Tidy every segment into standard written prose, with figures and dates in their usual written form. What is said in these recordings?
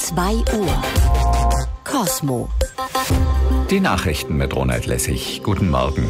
2 Uhr. Kosmo. Die Nachrichten mit Ronald Lessig. Guten Morgen.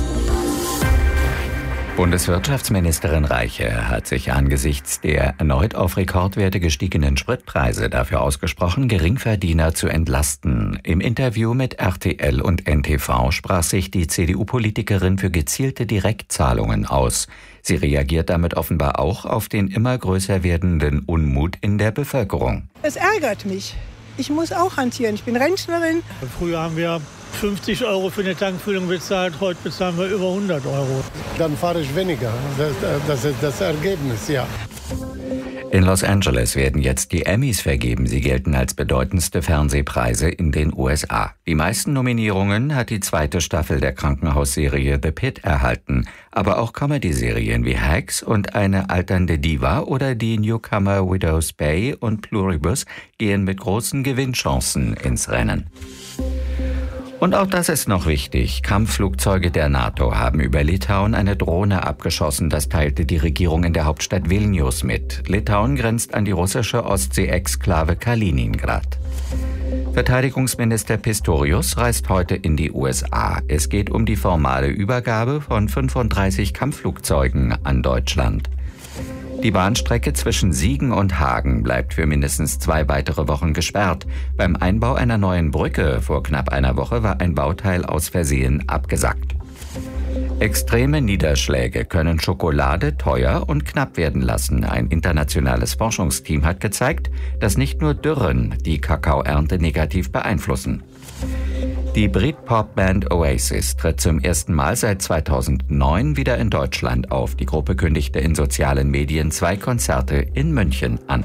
Bundeswirtschaftsministerin Reiche hat sich angesichts der erneut auf Rekordwerte gestiegenen Spritpreise dafür ausgesprochen, Geringverdiener zu entlasten. Im Interview mit RTL und NTV sprach sich die CDU-Politikerin für gezielte Direktzahlungen aus. Sie reagiert damit offenbar auch auf den immer größer werdenden Unmut in der Bevölkerung. Es ärgert mich. Ich muss auch hantieren. Ich bin Rentnerin. Früher haben wir 50 € für eine Tankfüllung bezahlt, heute bezahlen wir über 100 €. Dann fahre ich weniger. Das ist das Ergebnis, ja. In Los Angeles werden jetzt die Emmys vergeben. Sie gelten als bedeutendste Fernsehpreise in den USA. Die meisten Nominierungen hat die zweite Staffel der Krankenhausserie The Pitt erhalten. Aber auch Comedy-Serien wie Hacks und Eine alternde Diva oder die Newcomer Widow's Bay und Pluribus gehen mit großen Gewinnchancen ins Rennen. Und auch das ist noch wichtig. Kampfflugzeuge der NATO haben über Litauen eine Drohne abgeschossen. Das teilte die Regierung in der Hauptstadt Vilnius mit. Litauen grenzt an die russische Ostsee-Exklave Kaliningrad. Verteidigungsminister Pistorius reist heute in die USA. Es geht um die formale Übergabe von 35 Kampfflugzeugen an Deutschland. Die Bahnstrecke zwischen Siegen und Hagen bleibt für mindestens 2 weitere Wochen gesperrt. Beim Einbau einer neuen Brücke vor knapp einer Woche war ein Bauteil aus Versehen abgesackt. Extreme Niederschläge können Schokolade teuer und knapp werden lassen. Ein internationales Forschungsteam hat gezeigt, dass nicht nur Dürren die Kakaoernte negativ beeinflussen. Die Brit-Pop-Band Oasis tritt zum ersten Mal seit 2009 wieder in Deutschland auf. Die Gruppe kündigte in sozialen Medien 2 Konzerte in München an.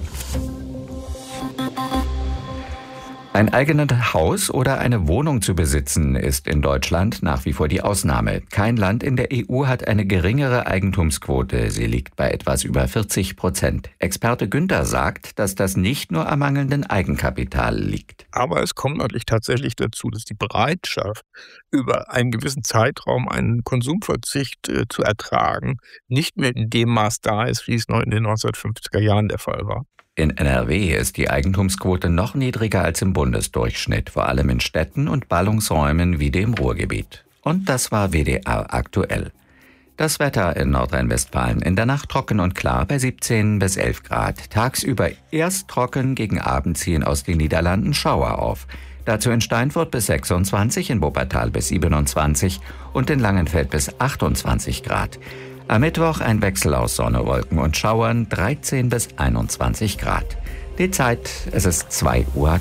Ein eigenes Haus oder eine Wohnung zu besitzen, ist in Deutschland nach wie vor die Ausnahme. Kein Land in der EU hat eine geringere Eigentumsquote. Sie liegt bei etwas über 40%. Experte Günther sagt, dass das nicht nur am mangelnden Eigenkapital liegt. Aber es kommt natürlich tatsächlich dazu, dass die Bereitschaft, über einen gewissen Zeitraum einen Konsumverzicht zu ertragen, nicht mehr in dem Maß da ist, wie es noch in den 1950er Jahren der Fall war. In NRW ist die Eigentumsquote noch niedriger als im Bundesdurchschnitt, vor allem in Städten und Ballungsräumen wie dem Ruhrgebiet. Und das war WDR aktuell. Das Wetter in Nordrhein-Westfalen: in der Nacht trocken und klar bei 17 bis 11 Grad. Tagsüber erst trocken, gegen Abend ziehen aus den Niederlanden Schauer auf. Dazu in Steinfurt bis 26, in Wuppertal bis 27 und in Langenfeld bis 28 Grad. Am Mittwoch ein Wechsel aus Sonne, Wolken und Schauern, 13 bis 21 Grad. Die Zeit, es ist 2:03 Uhr.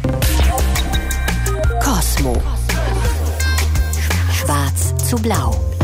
Kosmo. Schwarz zu blau.